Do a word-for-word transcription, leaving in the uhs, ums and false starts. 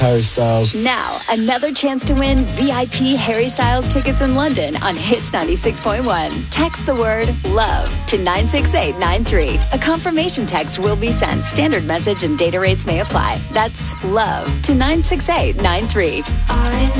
Harry Styles. Now, another chance to win V I P Harry Styles tickets in London on Hits ninety-six point one. Text the word LOVE to nine six eight nine three. A confirmation text will be sent. Standard message and data rates may apply. That's LOVE to nine six eight nine three. I